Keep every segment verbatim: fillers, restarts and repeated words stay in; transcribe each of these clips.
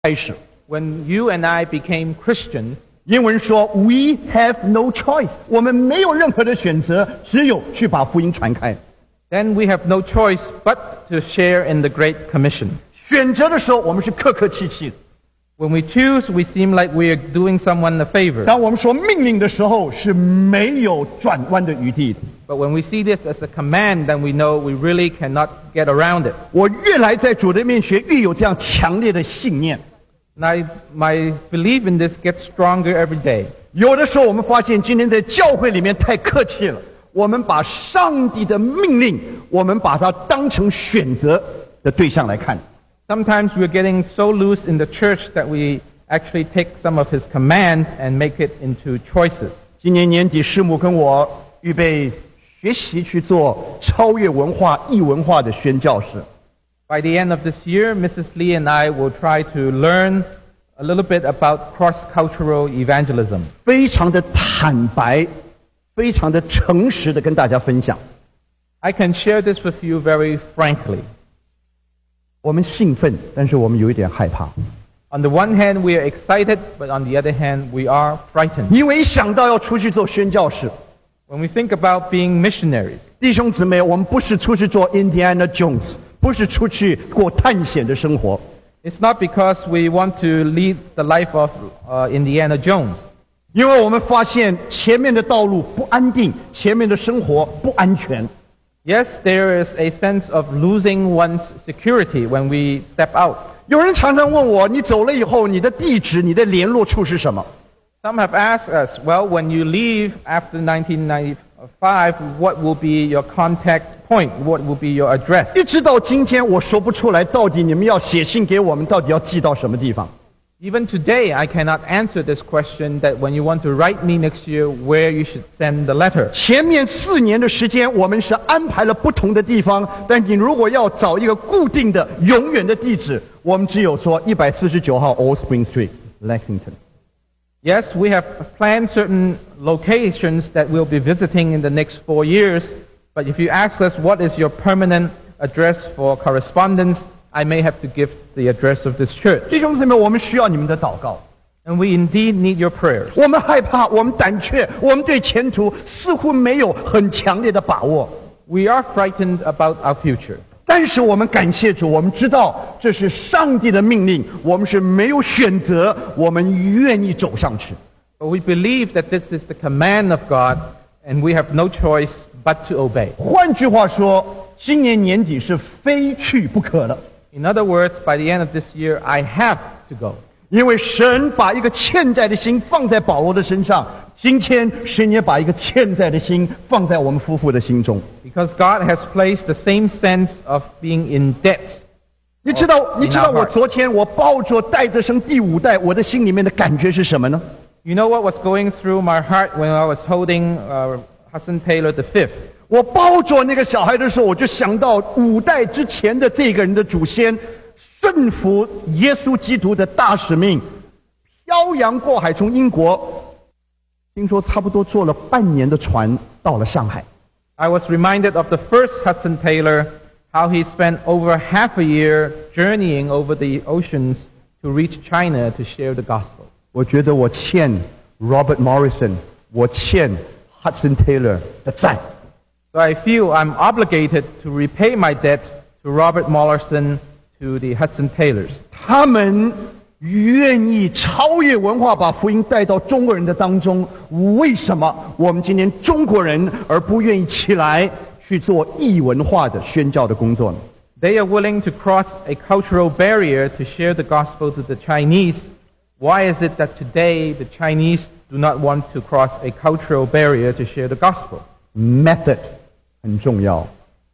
开始。 When you and I became Christians, 英文说 "We have no choice"， 我们没有任何的选择，只有去把福音传开。 then we have no choice but to share in the Great Commission. 选择的时候，我们是客客气气的； When we choose, we seem like we are doing someone a favor. 当我们说命令的时候，是没有转弯的余地的。 But when we see this as a command, then we know we really cannot get around it. 我越来在主的面前，越有这样强烈的信念。 And I, my belief in this gets stronger every day. 有的时候，我们发现今天在教会里面太客气了，我们把上帝的命令，我们把它当成选择的对象来看。 Sometimes we're getting so loose in the church that we actually take some of his commands and make it into choices. 今年年底，师母跟我预备学习去做超越文化、异文化的宣教士。 By the end of this year, Missus Lee and I will try to learn a little bit about cross-cultural evangelism. 非常的坦白，非常的诚实的跟大家分享。 I can share this with you very frankly. 我们兴奋，但是我们有一点害怕， On the one hand, we are excited, but on the other hand, we are frightened. 因为一想到要出去做宣教士， When we think about being missionaries, 弟兄姊妹，我们不是出去做 Indiana Jones， 不是出去过探险的生活。 it's not because we want to lead the life of uh, Indiana Jones. 因为我们发现前面的道路不安定，前面的生活不安全。 Yes, there is a sense of losing one's security when we step out. 有人常常问我，你走了以后，你的地址、你的联络处是什么？ Some have asked us, well, when you leave after nineteen ninety-five, what will be your contact point? What will be your address? 一直到今天，我说不出来，到底你们要写信给我们，到底要寄到什么地方？ Even today, I cannot answer this question that when you want to write me next year, where you should send the letter. 前面四年的时间，我们是安排了不同的地方，但你如果要找一个固定的、永远的地址，我们只有说一百四十九号 Old Spring Street, Lexington。 Yes, we have planned certain locations that we'll be visiting in the next four years, but if you ask us what is your permanent address for correspondence, I may have to give the address of this church. 弟兄姊妹，我们需要你们的祷告。 And we indeed need your prayers. 我们害怕，我们胆怯，我们对前途似乎没有很强烈的把握。 We are frightened about our future. 但是我们感谢主，我们知道这是上帝的命令，我们是没有选择，我们愿意走上去。 But we believe that this is the command of God, and we have no choice but to obey. 换句话说，今年年底是非去不可了。 In other words, by the end of this year, I have to go. 因为神把一个欠债的心放在保罗的身上，今天神也把一个欠债的心放在我们夫妇的心中。 Because God has placed the same sense of being in debt. 你知道， in 你知道 our 我 hearts. 昨天我抱着戴德生第五代，我的心里面的感觉是什么呢？ You know what was going through my heart when I was holding uh, Hudson Taylor the fifth? 我抱着那个小孩的时候，我就想到五代之前的这个人的祖先，顺服耶稣基督的大使命，漂洋过海从英国，听说差不多坐了半年的船到了上海。 I was reminded of the first Hudson Taylor, how he spent over half a year journeying over the oceans to reach China to share the gospel. 我觉得我欠 Robert Morrison， 我欠 Hudson Taylor 的债。 So I feel I'm obligated to repay my debt to Robert Mollerson, to the Hudson Taylors. 他们愿意超越文化，把福音带到中国人的当中。为什么我们今天中国人而不愿意起来去做异文化的宣教的工作呢？ They are willing to cross a cultural barrier to share the gospel to the Chinese. Why is it that today the Chinese do not want to cross a cultural barrier to share the gospel? Method 很重要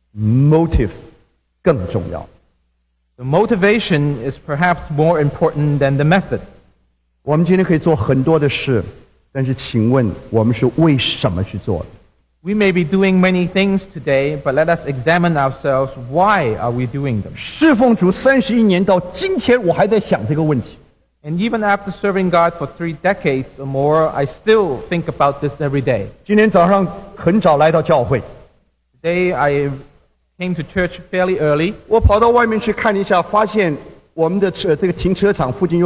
，motive 更重要。 The motivation is perhaps more important than the method. 我们今天可以做很多的事，但是请问我们是为什么去做的？ We may be doing many things today, but let us examine ourselves. Why are we doing them? 侍奉主三十一年到今天，我还在想这个问题。 And even after serving God for three decades or more, I still think about this every day. 今天早上很早来到教会， Today I came to church fairly early. 我跑到外面去看一下，发现我们的车这个停车场附近有